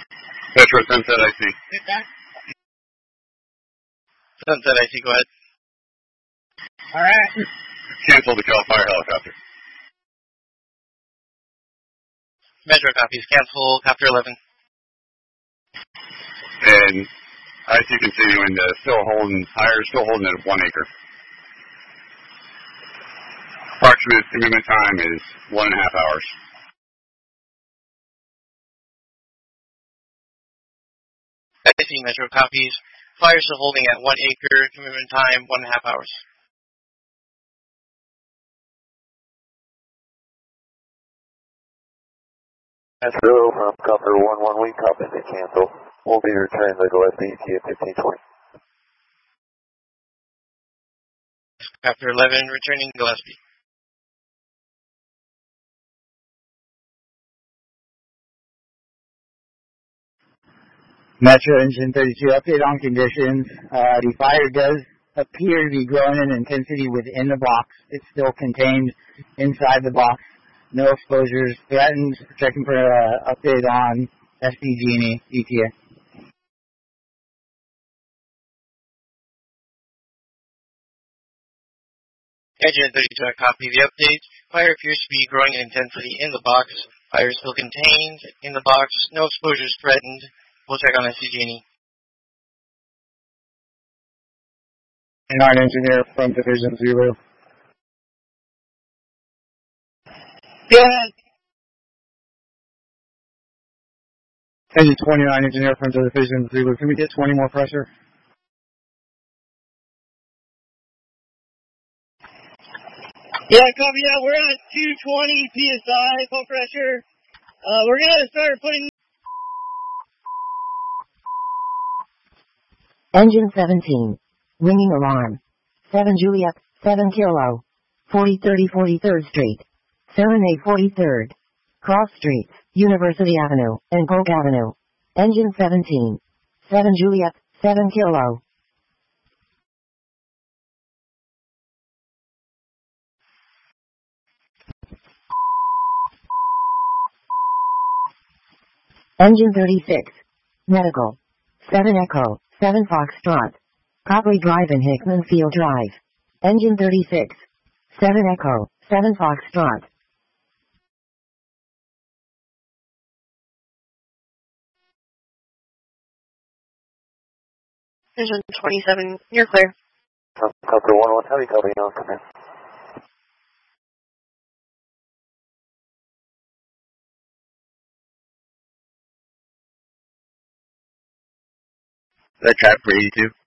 Metro Sunset IC. Sunset IC, go ahead. Alright. Cancel the Cal Fire helicopter. Metro copies, cancel Copter 11. And IC continuing, still holding at 1 acre. Approximate commitment time is 1.5 hours. IC Metro copies. Fire still holding at 1 acre, commitment time 1.5 hours. Metro from Copter 1-1, we copy to cancel. We'll be returning the Gillespie at 1520. Copter 11, returning Gillespie. Metro Engine 32, update on conditions. The fire does appear to be growing in intensity within the box. It's still contained inside the box. No exposures threatened. Checking for update on SDG&E ETA. Engine 32, copy the update. Fire appears to be growing in intensity in the box. Fire is still contained in the box. No exposures threatened. We'll check on SDG&E. Nine engineer from Division 0. Good. Engine 29 engineer from Division 0. Can we get 20 more pressure? Yeah, copy that. We're at 220 PSI, pump pressure. We're going to start putting... Engine 17. Ringing alarm. 7 Juliet, 7 Kilo. 4030 43rd Street. 7A 43rd. Cross Streets, University Avenue, and Polk Avenue. Engine 17. 7 Juliet, 7 Kilo. Engine 36. Medical. 7 Echo, 7 Foxtrot. Copley Drive and Hickman Field Drive. Engine 36. 7 Echo, 7 Foxtrot. Engine 27, you're clear. Copter 1-1, heavy copy now, come in. Is that trap for 82?